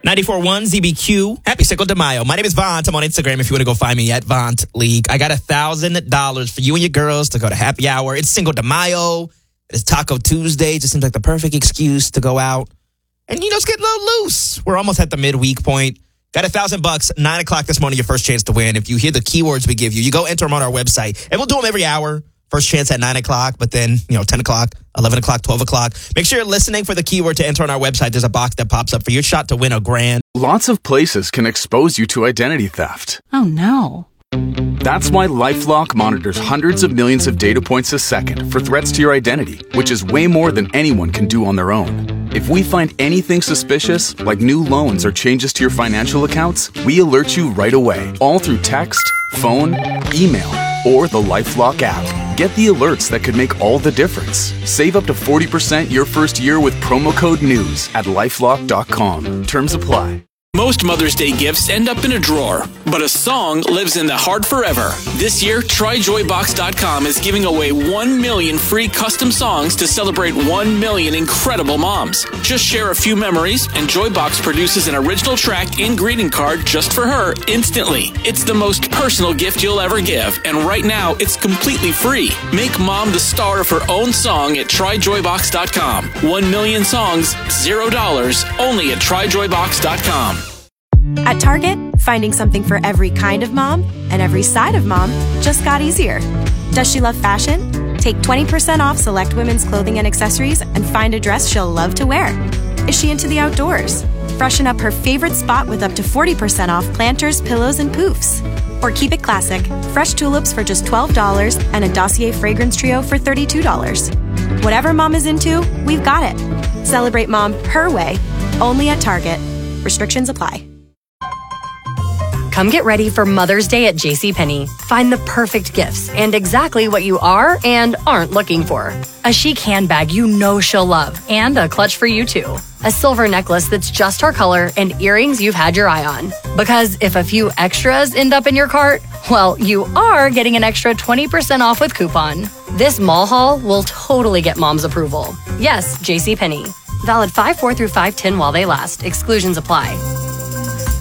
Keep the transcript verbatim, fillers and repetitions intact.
ninety-four point one Z B Q. Happy Cinco de Mayo. My name is Vaunt. I'm on Instagram if you want to go find me at Vaunt League. I got one thousand dollars for you and your girls to go to happy hour. It's Cinco de Mayo. It's Taco Tuesday. It just seems like the perfect excuse to go out and, you know, just get a little loose. We're almost at the midweek point. Got a thousand bucks, nine o'clock this morning, your first chance to win. If you hear the keywords we give you, you go enter them on our website, and we'll do them every hour. First chance at nine o'clock, but then, you know, ten o'clock, eleven o'clock, twelve o'clock. Make sure you're listening for the keyword to enter on our website. There's a box that pops up for your shot to win a grand. Lots of places can expose you to identity theft. Oh, no. That's why LifeLock monitors hundreds of millions of data points a second for threats to your identity, which is way more than anyone can do on their own. If we find anything suspicious, like new loans or changes to your financial accounts, we alert you right away, all through text, phone, email, or the LifeLock app. Get the alerts that could make all the difference. Save up to forty percent your first year with promo code NEWS at lifelock dot com. Terms apply. Most Mother's Day gifts end up in a drawer, but a song lives in the heart forever. This year, try joy box dot com is giving away one million free custom songs to celebrate one million incredible moms. Just share a few memories, and Joybox produces an original track and greeting card just for her instantly. It's the most personal gift you'll ever give, and right now, it's completely free. Make mom the star of her own song at try joy box dot com. One million songs, zero dollars, only at try joy box dot com. At Target, finding something for every kind of mom and every side of mom just got easier. Does she love fashion? Take twenty percent off select women's clothing and accessories and find a dress she'll love to wear. Is she into the outdoors? Freshen up her favorite spot with up to forty percent off planters, pillows, and poofs. Or keep it classic, fresh tulips for just twelve dollars and a Dossier fragrance trio for thirty-two dollars. Whatever mom is into, we've got it. Celebrate mom her way, only at Target. Restrictions apply. Come get ready for Mother's Day at JCPenney. Find the perfect gifts and exactly what you are and aren't looking for. A chic handbag you know she'll love and a clutch for you too. A silver necklace that's just her color and earrings you've had your eye on. Because if a few extras end up in your cart, well, you are getting an extra twenty percent off with coupon. This mall haul will totally get mom's approval. Yes, JCPenney. Valid five four through five ten while they last. Exclusions apply.